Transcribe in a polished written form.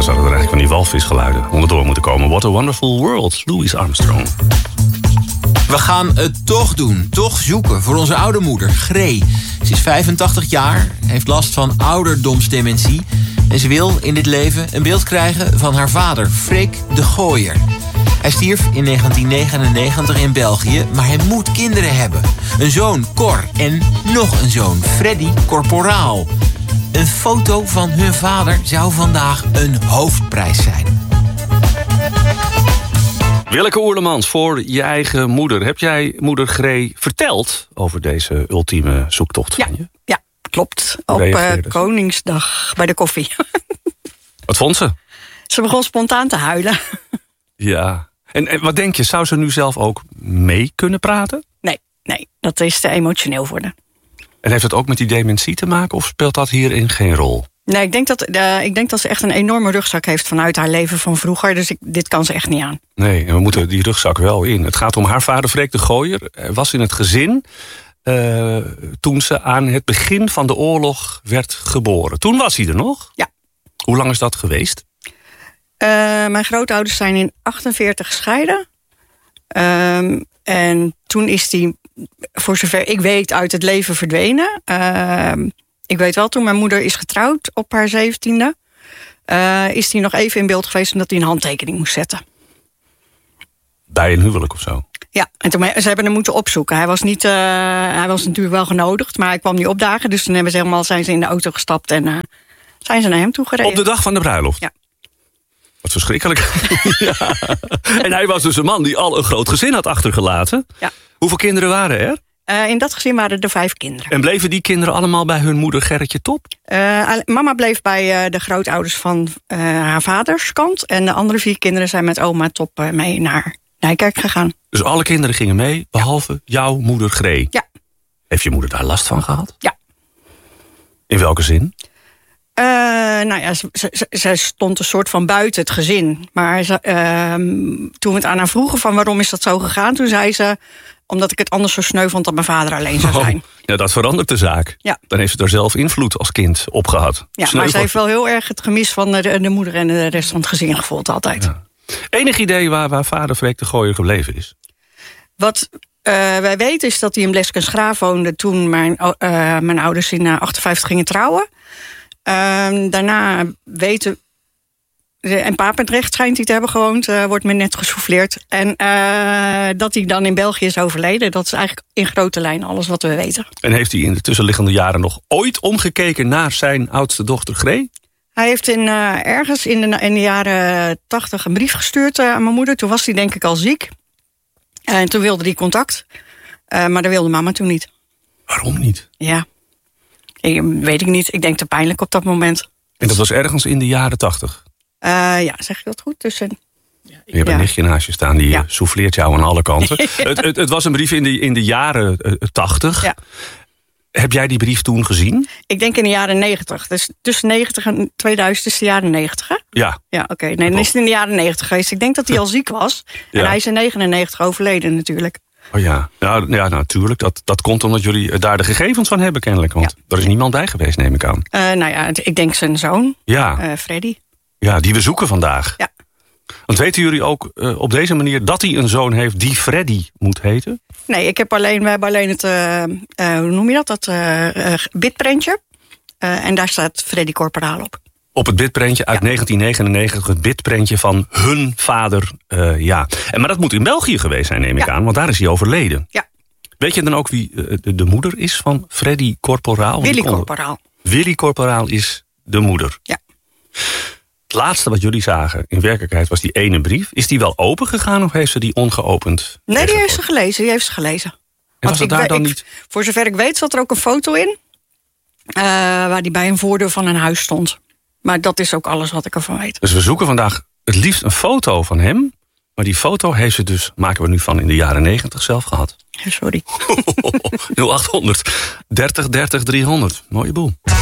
dan zouden er eigenlijk van die walvisgeluiden onderdoor moeten komen. What a wonderful world, Louis Armstrong. We gaan het toch doen, toch zoeken voor onze oude moeder, Gree. Ze is 85 jaar, heeft last van ouderdomsdementie. En ze wil in dit leven een beeld krijgen van haar vader, Freek de Gooier. Hij stierf in 1999 in België, maar hij moet kinderen hebben. Een zoon, Cor, en nog een zoon, Freddy Corporaal. Een foto van hun vader zou vandaag een hoofdprijs zijn. Willeke Oerlemans, voor je eigen moeder. Heb jij moeder Gree verteld over deze ultieme zoektocht van je? Ja, klopt. Op Koningsdag bij de koffie. Wat vond ze? Ze begon spontaan te huilen. Ja. En wat denk je, zou ze nu zelf ook mee kunnen praten? Nee, dat is te emotioneel voor haar. En heeft het ook met die dementie te maken of speelt dat hierin geen rol? Nee, ik denk dat ze echt een enorme rugzak heeft vanuit haar leven van vroeger. Dus dit kan ze echt niet aan. Nee, en we moeten die rugzak wel in. Het gaat om haar vader, Freek de Gooier. Hij was in het gezin toen ze aan het begin van de oorlog werd geboren. Toen was hij er nog? Ja. Hoe lang is dat geweest? Mijn grootouders zijn in 1948 gescheiden. En toen is hij, voor zover ik weet, uit het leven verdwenen. Ik weet wel, toen mijn moeder is getrouwd op haar 17e... is hij nog even in beeld geweest omdat hij een handtekening moest zetten. Bij een huwelijk of zo? Ja, en toen, ze hebben hem moeten opzoeken. Hij was natuurlijk wel genodigd, maar hij kwam niet opdagen. Dus toen zijn ze in de auto gestapt en zijn ze naar hem toe gereden. Op de dag van de bruiloft? Ja. Wat verschrikkelijk. Ja. En hij was dus een man die al een groot gezin had achtergelaten. Ja. Hoeveel kinderen waren er? In dat gezin waren er 5 kinderen. En bleven die kinderen allemaal bij hun moeder Gerritje Top? Mama bleef bij de grootouders van haar vaders kant. En de andere 4 kinderen zijn met oma Top mee naar Nijkerk gegaan. Dus alle kinderen gingen mee, behalve jouw moeder Gree? Ja. Heeft je moeder daar last van gehad? Ja. In welke zin? Ze stond een soort van buiten het gezin. Maar toen we het aan haar vroegen van waarom is dat zo gegaan... toen zei ze, omdat ik het anders zo sneu vond dat mijn vader alleen zou zijn. Ja, dat verandert de zaak. Ja. Dan heeft ze daar zelf invloed als kind op gehad. Ja, maar ze heeft wel heel erg het gemis van de moeder en de rest van het gezin gevoeld altijd. Ja. Enig idee waar vader Freek de Gooier gebleven is? Wat wij weten is dat hij in Bleskensgraaf woonde... toen mijn ouders in 58 gingen trouwen. Daarna weten... In Papendrecht schijnt hij te hebben gewoond, wordt me net gesouffleerd. En dat hij dan in België is overleden, dat is eigenlijk in grote lijnen alles wat we weten. En heeft hij in de tussenliggende jaren nog ooit omgekeken naar zijn oudste dochter Gree? Hij heeft ergens in de jaren 80 een brief gestuurd aan mijn moeder. Toen was hij denk ik al ziek. En toen wilde hij contact. Maar dat wilde mama toen niet. Waarom niet? Ja, weet ik niet. Ik denk te pijnlijk op dat moment. En dat was ergens in de jaren 80? Ja, zeg je dat goed? Je hebt een nichtje naast je staan, die souffleert jou aan alle kanten. Het was een brief in de jaren 80. Ja. Heb jij die brief toen gezien? Ik denk in de jaren 90. Dus tussen 90 en 2000 is de jaren 90, hè? Ja. Ja, oké. Nee, dan is het in de jaren 90 geweest. Ik denk dat hij al ziek was. Ja. En hij is in 99 overleden natuurlijk. Oh ja, ja, natuurlijk. Dat komt omdat jullie daar de gegevens van hebben kennelijk. Want er is niemand bij geweest, neem ik aan. Ik denk zijn zoon, Freddy. Ja, die we zoeken vandaag. Ja. Want weten jullie ook op deze manier dat hij een zoon heeft die Freddy moet heten? Nee, we hebben alleen het, hoe noem je dat bitprintje. En daar staat Freddy Corporaal op. Op het bitprintje uit 1999, het bitprintje van hun vader, Maar dat moet in België geweest zijn, neem ik aan, want daar is hij overleden. Ja. Weet je dan ook wie de moeder is van Freddy Corporaal? Willy Corporaal. Willy Corporaal is de moeder. Ja. Het laatste wat jullie zagen in werkelijkheid was die ene brief. Is die wel open gegaan of heeft ze die ongeopend? Nee, die heeft ze gelezen. En was het daar dan niet? Voor zover ik weet zat er ook een foto in. Waar die bij een voordeur van een huis stond. Maar dat is ook alles wat ik ervan weet. Dus we zoeken vandaag het liefst een foto van hem. Maar die foto heeft ze dus, maken we nu van in de jaren 90 zelf gehad. Sorry. 0800 30 30 300. Mooie boel.